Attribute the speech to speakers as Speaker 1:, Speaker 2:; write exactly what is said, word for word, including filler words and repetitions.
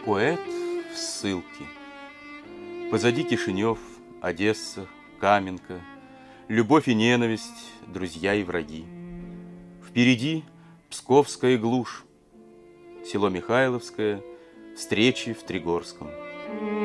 Speaker 1: Поэт в ссылке. Позади Кишинев, Одесса, Каменка, любовь и ненависть, друзья и враги. Впереди Псковская глушь, село Михайловское, встречи в Тригорском.